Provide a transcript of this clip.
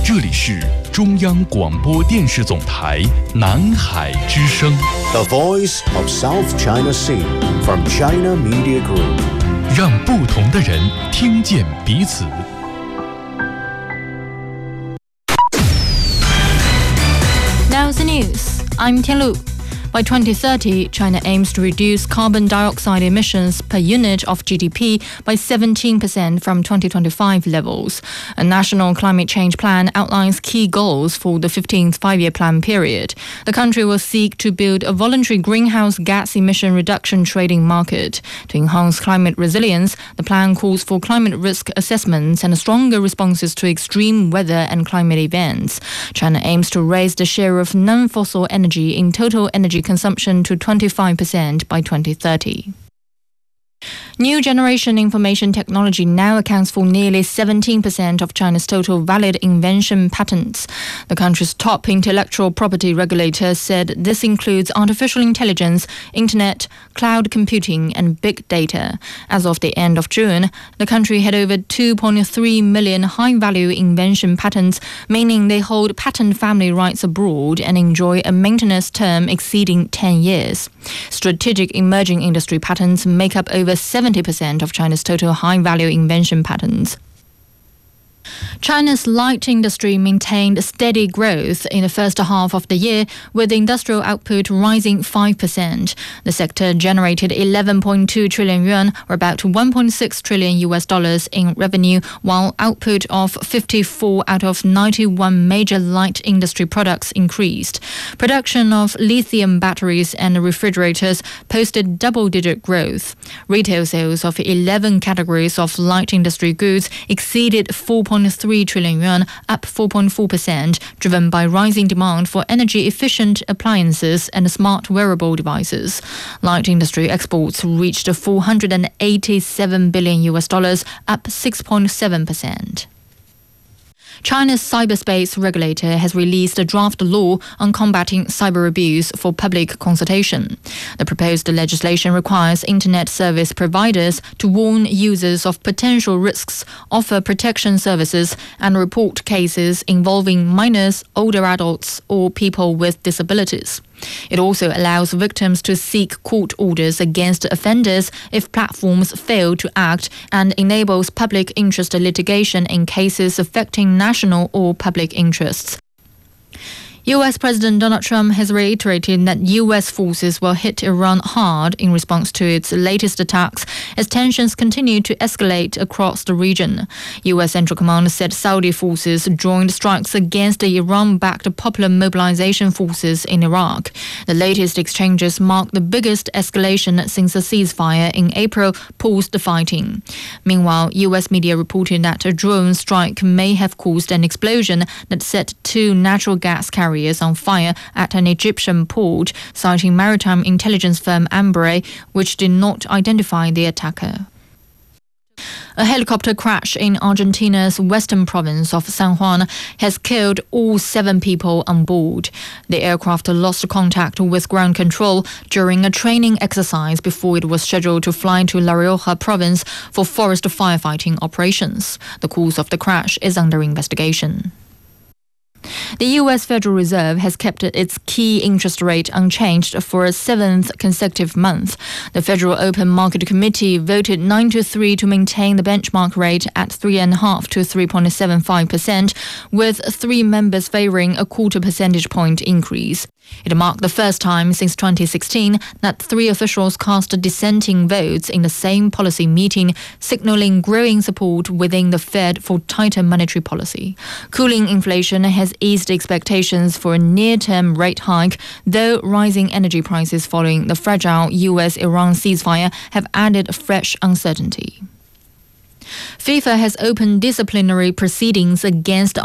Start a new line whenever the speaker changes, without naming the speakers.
这里是中央广播电视总台南海之声
The Voice of South China Sea from China Media Group，
让不同的人听见彼此。
Now the news. I'm Tianlu. By 2030, China aims to reduce carbon dioxide emissions per unit of GDP by 17% from 2025 levels. A national climate change plan outlines key goals for the 15th five-year plan period. The country will seek to build a voluntary greenhouse gas emission reduction trading market. To enhance climate resilience, the plan calls for climate risk assessments and stronger responses to extreme weather and climate events. China aims to raise the share of non-fossil energy in total energy consumption to 25% by 2030. New generation information technology now accounts for nearly 17% of China's total valid invention patents. The country's top intellectual property regulator said this includes artificial intelligence, internet, cloud computing, and big data. As of the end of June, the country had over 2.3 million high-value invention patents, meaning they hold patent family rights abroad and enjoy a maintenance term exceeding 10 years. Strategic emerging industry patents make up over 70% of China's total high-value invention patents. China's light industry maintained steady growth in the first half of the year, with industrial output rising 5%. The sector generated 11.2 trillion yuan, or about $1.6 trillion in revenue, while output of 54 out of 91 major light industry products increased. Production of lithium batteries and refrigerators posted double-digit growth. Retail sales of 11 categories of light industry goods exceeded 4.3 trillion yuan, up 4.4%, driven by rising demand for energy-efficient appliances and smart wearable devices. Light industry exports reached $487 billion, up 6.7%. China's cyberspace regulator has released a draft law on combating cyber abuse for public consultation. The proposed legislation requires internet service providers to warn users of potential risks, offer protection services, and report cases involving minors, older adults, or people with disabilities. It also allows victims to seek court orders against offenders if platforms fail to act, and enables public interest litigation in cases affecting national or public interests. U.S. President Donald Trump has reiterated that U.S. forces will hit Iran hard in response to its latest attacks as tensions continue to escalate across the region. U.S. Central Command said Saudi forces joined strikes against the Iran-backed Popular Mobilization Forces in Iraq. The latest exchanges mark the biggest escalation since a ceasefire in April paused the fighting. Meanwhile, U.S. media reported that a drone strike may have caused an explosion that set two natural gas carriers on fire at an Egyptian port, citing maritime intelligence firm Ambre, which did not identify the attacker. A helicopter crash in Argentina's western province of San Juan has killed all 7 people on board. The aircraft lost contact with ground control during a training exercise before it was scheduled to fly to La Rioja province for forest firefighting operations. The cause of the crash is under investigation. The U.S. Federal Reserve has kept its key interest rate unchanged for a 7th consecutive month. The Federal Open Market Committee voted 9-3 to maintain the benchmark rate at 3.5 to 3.75%, with 3 members favoring a quarter percentage point increase. It marked the first time since 2016 that 3 officials cast dissenting votes in the same policy meeting, signaling growing support within the Fed for tighter monetary policy. Cooling inflation has eased expectations for a near-term rate hike, though rising energy prices following the fragile U.S.-Iran ceasefire have added fresh uncertainty. FIFA has opened disciplinary proceedings against